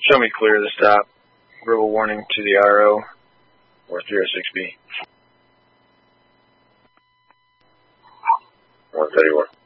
Show me clear of the stop. Verbal warning to the RO or 306B. 131.